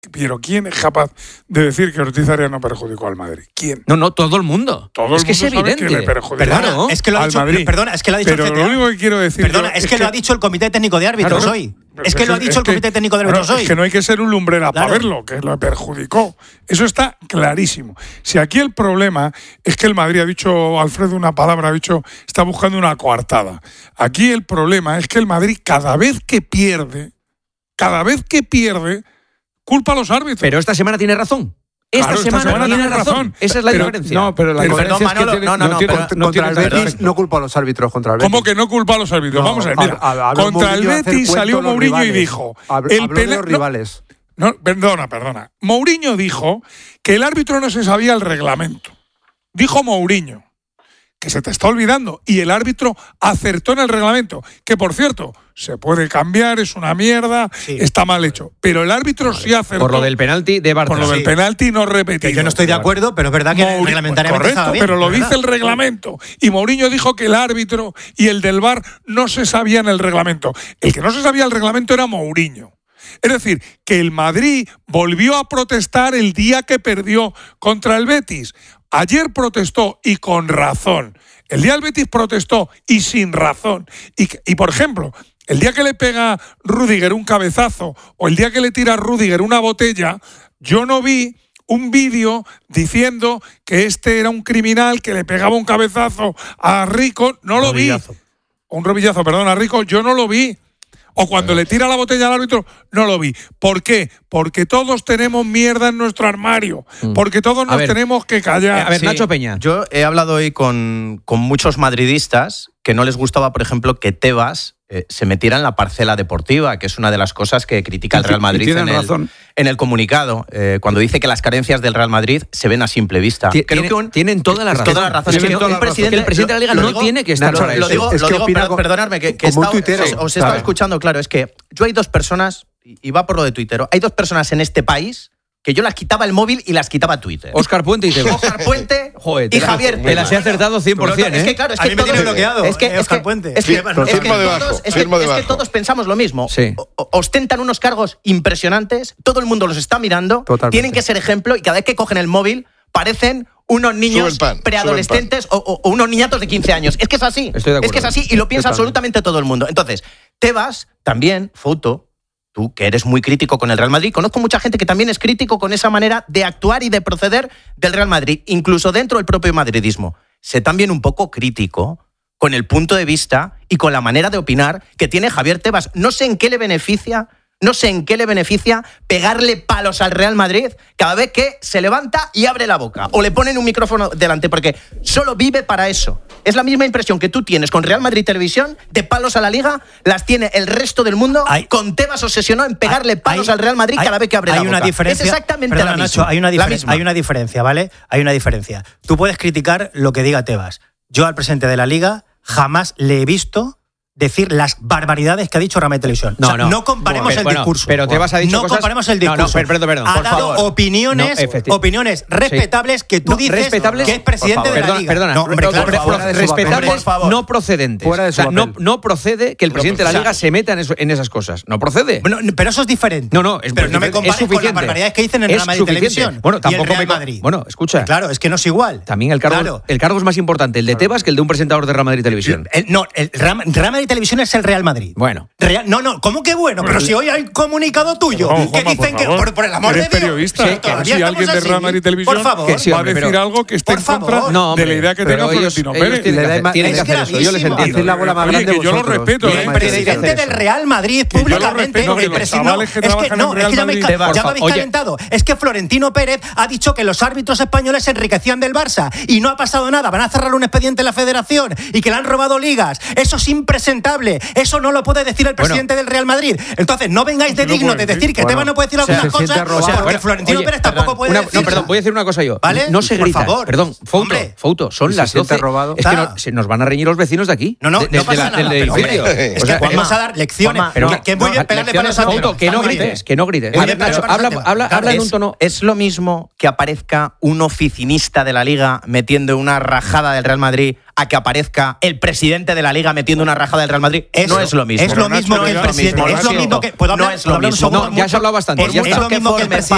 Pero ¿quién es capaz de decir que Ortiz Arias no perjudicó al Madrid? ¿Quién? No, todo el mundo. Todo es el que mundo es evidente. Que le perjudicó Perdona, es que lo ha dicho, Madrid. Perdona, es que lo ha dicho pero el CTA. Lo único que quiero decir Perdona, es que lo ha dicho el Comité Técnico de Árbitros hoy. Es que lo ha dicho el Comité Técnico de Árbitros hoy. Es que no hay que ser un lumbrera para verlo, que lo perjudicó. Eso está clarísimo. Si aquí el problema es que el Madrid, ha dicho Alfredo una palabra, ha dicho, está buscando una coartada. Aquí el problema es que el Madrid cada vez que pierde, culpa a los árbitros. Pero esta semana tiene razón. Esta semana tiene razón. Esa es la diferencia. No, pero la diferencia es que contra el Betis no culpa a los árbitros. Contra el Betis. ¿Cómo que no culpa a los árbitros? Vamos a ver, mira. Contra el Betis salió Mourinho y dijo... Habló de los rivales. Perdona. Mourinho dijo que el árbitro no se sabía el reglamento. Dijo Mourinho, que se te está olvidando. Y el árbitro acertó en el reglamento. Que, por cierto, se puede cambiar, es una mierda, está mal hecho. Pero el árbitro sí acertó. Por lo del penalti de Bartra. Por lo del penalti no repetido. Que yo no estoy de acuerdo, pero es verdad que reglamentariamente estaba bien. Pero lo dice el reglamento. Y Mourinho dijo que el árbitro y el del VAR no se sabían el reglamento. El que no se sabía el reglamento era Mourinho. Es decir, que el Madrid volvió a protestar el día que perdió contra el Betis. Ayer protestó y con razón. El día del Betis protestó y sin razón. Y por ejemplo, el día que le pega Rüdiger un cabezazo o el día que le tira Rüdiger una botella, yo no vi un vídeo diciendo que este era un criminal que le pegaba un cabezazo a Rico. No lo vi. Un robillazo, perdón, a Rico. Yo no lo vi. O cuando le tira la botella al árbitro, no lo vi. ¿Por qué? Porque todos tenemos mierda en nuestro armario. Porque todos nos tenemos que callar. A ver, Nacho Peña. Yo he hablado hoy con muchos madridistas que no les gustaba, por ejemplo, que Tebas se metiera en la parcela deportiva, que es una de las cosas que critica el Real Madrid en el comunicado, cuando dice que las carencias del Real Madrid se ven a simple vista. Tienen toda la razón. Toda la razón. Es que el presidente de la Liga no tiene que estar para eso. Perdonadme, que os he estado escuchando, claro, es que yo hay dos personas, y va por lo de Twitter, hay dos personas en este país que yo las quitaba el móvil y las quitaba Twitter. Óscar Puente y Tebas. Óscar Puente y Javier Tebas. Te las he acertado 100%, Es que claro, es que a mí me tiene bloqueado. Óscar Puente. Es que todos pensamos lo mismo. Sí. Ostentan unos cargos impresionantes, todo el mundo los está mirando, Totalmente. Tienen que ser ejemplo y cada vez que cogen el móvil parecen unos niños preadolescentes o unos niñatos de 15 años. Es que es así. Estoy de acuerdo. Es que es así y lo piensa absolutamente todo el mundo. Entonces, Tebas también, Fouto, tú, que eres muy crítico con el Real Madrid, conozco mucha gente que también es crítico con esa manera de actuar y de proceder del Real Madrid, incluso dentro del propio madridismo. Sé también un poco crítico con el punto de vista y con la manera de opinar que tiene Javier Tebas. No sé en qué le beneficia pegarle palos al Real Madrid cada vez que se levanta y abre la boca o le ponen un micrófono delante, porque solo vive para eso. Es la misma impresión que tú tienes con Real Madrid Televisión de palos a la Liga, las tiene el resto del mundo. Con Tebas obsesionado en pegarle palos al Real Madrid cada vez que abre la boca. Una diferencia, es exactamente perdona, la misma. Nacho, hay una diferencia, ¿vale? Hay una diferencia. Tú puedes criticar lo que diga Tebas. Yo al presidente de la Liga jamás le he visto decir las barbaridades que ha dicho Real Madrid Televisión. No comparemos el discurso. Pero Tebas ha dicho no cosas... comparemos el discurso. Perdón, ha dado opiniones respetables que tú dices que es presidente de la Liga. Perdona, respetables, no procedentes. No procede que el presidente de la Liga se meta en esas cosas. No procede. Bueno, pero eso es diferente. Pero no me compares con las barbaridades que dicen en Real Madrid Televisión. Bueno, tampoco y el Real Madrid. Bueno, escucha. Claro, es que no es igual. También el cargo es más importante el de Tebas que el de un presentador de Real Madrid Televisión. No, el Real Madrid Televisión es el Real Madrid. Bueno. ¿Cómo que bueno? Pero si hoy hay un comunicado tuyo que dicen que, por el amor de Dios... periodista. Si alguien de Real Madrid Televisión va a decir algo que esté en contra de la idea que tenga Florentino Pérez. Tienen que hacer eso. Yo les entiendo. Yo lo respeto. El presidente del Real Madrid públicamente... Ya me habéis calentado. Es que Florentino Pérez ha dicho que los árbitros españoles se enriquecían del Barça y no ha pasado nada. Van a cerrar un expediente en la Federación y que le han robado ligas. Eso es impresentable. Eso no lo puede decir el presidente del Real Madrid. Entonces, no vengáis de digno de decir que Tebas no puede decir algunas cosas, porque Florentino Pérez tampoco puede decir. No, perdón, voy a decir una cosa yo. ¿Vale? No se grita. Por favor. Perdón, Fouto, son las 12. Es que nos van a reñir los vecinos de aquí. No pasa nada. Es que vamos a dar lecciones. Que muy bien pegarle palos a Fouto, que no grites. A ver, Nacho, habla en un tono... Es lo mismo que aparezca un oficinista de la Liga metiendo una rajada del Real Madrid a que aparezca el presidente de la Liga metiendo una rajada del Real Madrid. No es lo mismo. Es lo mismo que el presidente. Es lo mismo que... No es lo mismo. Ya has hablado bastante. Es lo mismo que el presidente